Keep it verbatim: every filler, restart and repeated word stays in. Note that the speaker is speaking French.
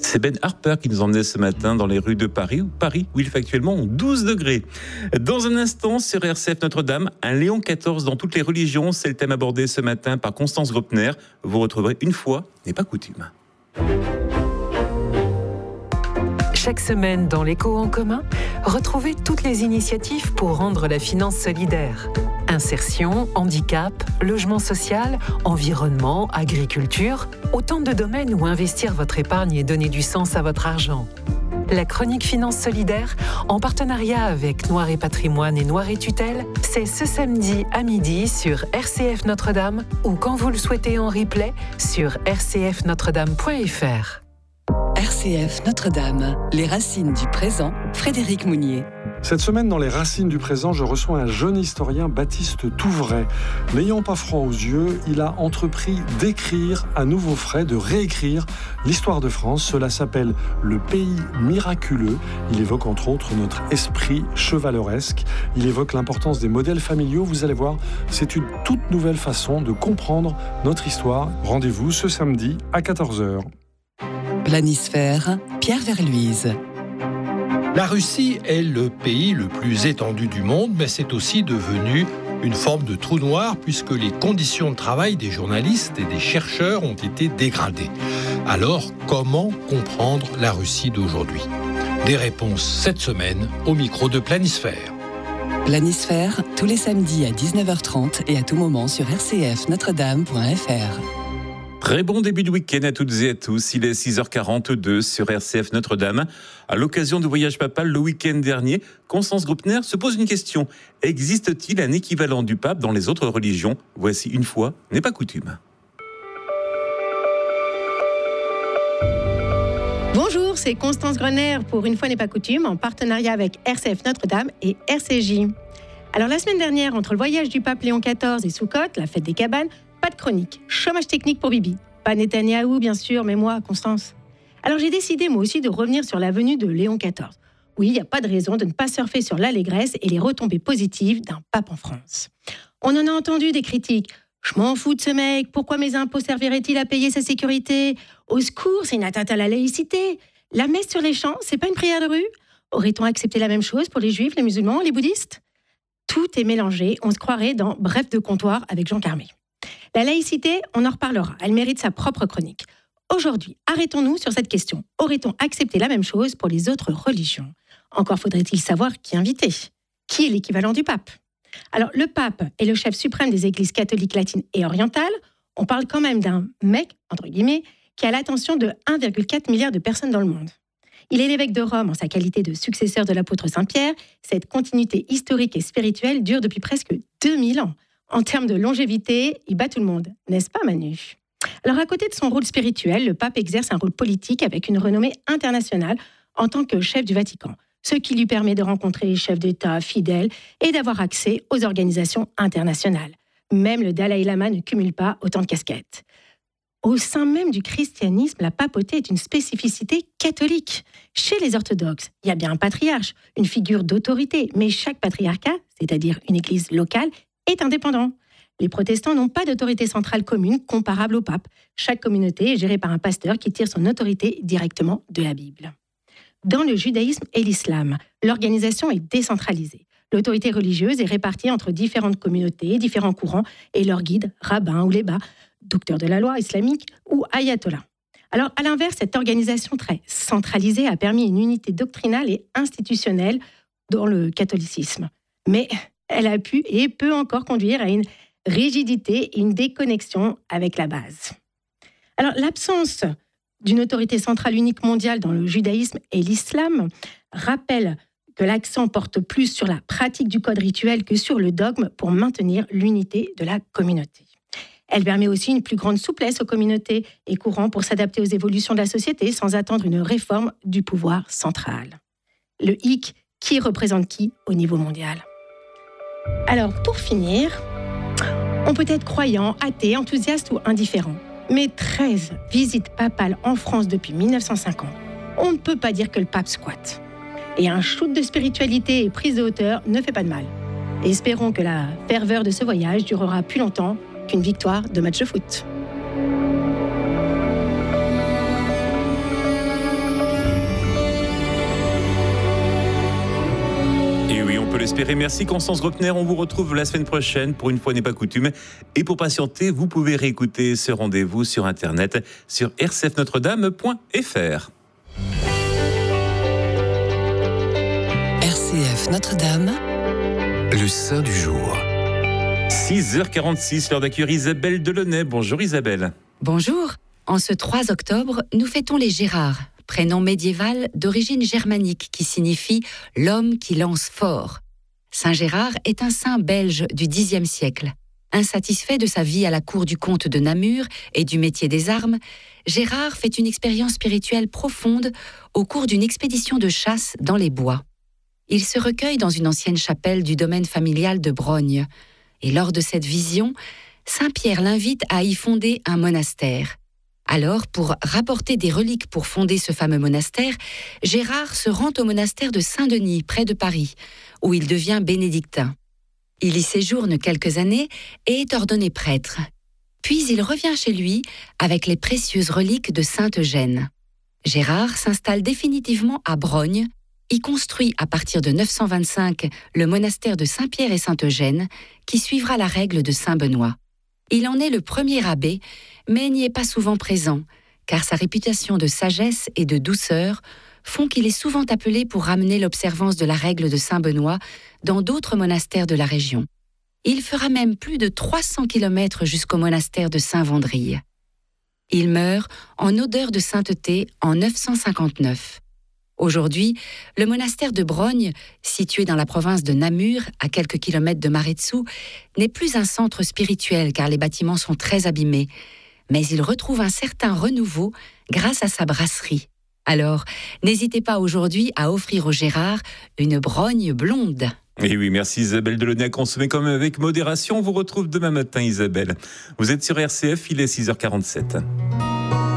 C'est Ben Harper qui nous emmenait ce matin dans les rues de Paris, où Paris, où il fait actuellement douze degrés. Dans un instant, sur R C F Notre-Dame, un Léon quatorze dans toutes les religions. C'est le thème abordé ce matin par Constance Grobner. Vous retrouverez une fois n'est pas coutume. Chaque semaine dans l'Écho en commun, retrouvez toutes les initiatives pour rendre la finance solidaire. Insertion, handicap, logement social, environnement, agriculture, autant de domaines où investir votre épargne et donner du sens à votre argent. La chronique Finance Solidaire, en partenariat avec Noir et Patrimoine et Noir et Tutelle, c'est ce samedi à midi sur R C F Notre-Dame ou quand vous le souhaitez en replay sur r c f notre dame point f r. R C F Notre-Dame, les racines du présent, Frédéric Mounier. Cette semaine, dans les racines du présent, je reçois un jeune historien, Baptiste Touvray. N'ayant pas froid aux yeux, il a entrepris d'écrire à nouveau frais, de réécrire l'histoire de France. Cela s'appelle Le Pays miraculeux. Il évoque entre autres notre esprit chevaleresque. Il évoque l'importance des modèles familiaux. Vous allez voir, c'est une toute nouvelle façon de comprendre notre histoire. Rendez-vous ce samedi à quatorze heures. Planisphère, Pierre Verluise. La Russie est le pays le plus étendu du monde, mais c'est aussi devenu une forme de trou noir puisque les conditions de travail des journalistes et des chercheurs ont été dégradées. Alors, comment comprendre la Russie d'aujourd'hui ? Des réponses cette semaine au micro de Planisphère. Planisphère, tous les samedis à dix-neuf heures trente et à tout moment sur r c f notre dame point f r. Très bon début de week-end à toutes et à tous. Il est six heures quarante-deux sur R C F Notre-Dame. À l'occasion du voyage papal le week-end dernier, Constance Grobner se pose une question. Existe-t-il un équivalent du pape dans les autres religions ? Voici une fois n'est pas coutume. Bonjour, c'est Constance Grobner pour Une fois n'est pas coutume, en partenariat avec R C F Notre-Dame et R C J. Alors la semaine dernière, entre le voyage du pape Léon quatorze et Soukhot, la fête des cabanes, pas de chronique, chômage technique pour Bibi. Pas Netanyahou, bien sûr, mais moi, Constance. Alors j'ai décidé, moi aussi, de revenir sur la venue de Léon quatorze. Oui, il n'y a pas de raison de ne pas surfer sur l'allégresse et les retombées positives d'un pape en France. On en a entendu des critiques. Je m'en fous de ce mec, pourquoi mes impôts serviraient-ils à payer sa sécurité ? Au secours, c'est une atteinte à la laïcité. La messe sur les champs, c'est pas une prière de rue ? Aurait-on accepté la même chose pour les juifs, les musulmans, les bouddhistes ? Tout est mélangé, on se croirait dans Bref de comptoir avec Jean Carmé. La laïcité, on en reparlera, elle mérite sa propre chronique. Aujourd'hui, arrêtons-nous sur cette question. Aurait-on accepté la même chose pour les autres religions ? Encore faudrait-il savoir qui inviter. Qui est l'équivalent du pape ? Alors, le pape est le chef suprême des églises catholiques latines et orientales. On parle quand même d'un mec, entre guillemets, qui a l'attention de un virgule quatre milliard de personnes dans le monde. Il est l'évêque de Rome en sa qualité de successeur de l'apôtre Saint-Pierre. Cette continuité historique et spirituelle dure depuis presque deux mille ans. En termes de longévité, il bat tout le monde, n'est-ce pas Manu ? Alors à côté de son rôle spirituel, le pape exerce un rôle politique avec une renommée internationale en tant que chef du Vatican, ce qui lui permet de rencontrer les chefs d'État fidèles et d'avoir accès aux organisations internationales. Même le Dalai Lama ne cumule pas autant de casquettes. Au sein même du christianisme, la papauté est une spécificité catholique. Chez les orthodoxes, il y a bien un patriarche, une figure d'autorité, mais chaque patriarcat, c'est-à-dire une église locale, est indépendant. Les protestants n'ont pas d'autorité centrale commune comparable au pape. Chaque communauté est gérée par un pasteur qui tire son autorité directement de la Bible. Dans le judaïsme et l'islam, l'organisation est décentralisée. L'autorité religieuse est répartie entre différentes communautés, différents courants et leurs guides, rabbins ou lébats, docteurs de la loi islamique ou ayatollahs. Alors, à l'inverse, cette organisation très centralisée a permis une unité doctrinale et institutionnelle dans le catholicisme. Mais elle a pu et peut encore conduire à une rigidité et une déconnexion avec la base. Alors, l'absence d'une autorité centrale unique mondiale dans le judaïsme et l'islam rappelle que l'accent porte plus sur la pratique du code rituel que sur le dogme pour maintenir l'unité de la communauté. Elle permet aussi une plus grande souplesse aux communautés et courants pour s'adapter aux évolutions de la société sans attendre une réforme du pouvoir central. Le hic, qui représente qui au niveau mondial ? Alors, pour finir, on peut être croyant, athée, enthousiaste ou indifférent. Mais treize visites papales en France depuis mille neuf cent cinquante, on ne peut pas dire que le pape squatte. Et un shoot de spiritualité et prise de hauteur ne fait pas de mal. Et espérons que la ferveur de ce voyage durera plus longtemps qu'une victoire de match de foot. espéré. Merci Constance Grupner. On vous retrouve la semaine prochaine. Pour une fois n'est pas coutume. Et pour patienter, vous pouvez réécouter ce rendez-vous sur Internet sur r c f notre dame point f r. R C F Notre-Dame, le saint du jour. six heures quarante-six, l'heure d'accueillir Isabelle Delaunay. Bonjour Isabelle. Bonjour. En ce trois octobre, nous fêtons les Gérards, prénom médiéval d'origine germanique qui signifie « l'homme qui lance fort ». Saint Gérard est un saint belge du dixième siècle. Insatisfait de sa vie à la cour du comte de Namur et du métier des armes, Gérard fait une expérience spirituelle profonde au cours d'une expédition de chasse dans les bois. Il se recueille dans une ancienne chapelle du domaine familial de Brogne. Et lors de cette vision, Saint Pierre l'invite à y fonder un monastère. Alors, pour rapporter des reliques pour fonder ce fameux monastère, Gérard se rend au monastère de Saint-Denis, près de Paris, où il devient bénédictin. Il y séjourne quelques années et est ordonné prêtre. Puis il revient chez lui avec les précieuses reliques de Sainte Eugène. Gérard s'installe définitivement à Brogne, y construit à partir de neuf cent vingt-cinq le monastère de Saint-Pierre et Sainte-Eugène, qui suivra la règle de Saint-Benoît. Il en est le premier abbé, mais n'y est pas souvent présent, car sa réputation de sagesse et de douceur font qu'il est souvent appelé pour ramener l'observance de la règle de Saint-Benoît dans d'autres monastères de la région. Il fera même plus de trois cents kilomètres jusqu'au monastère de Saint-Vendrille. Il meurt en odeur de sainteté en neuf cent cinquante-neuf. Aujourd'hui, le monastère de Brogne, situé dans la province de Namur, à quelques kilomètres de Maredsous, n'est plus un centre spirituel car les bâtiments sont très abîmés, mais il retrouve un certain renouveau grâce à sa brasserie. Alors, n'hésitez pas aujourd'hui à offrir au Gérard une Brogne blonde. Et oui, merci Isabelle Delaunay, à consommer quand même avec modération. On vous retrouve demain matin Isabelle. Vous êtes sur R C F, il est six heures quarante-sept.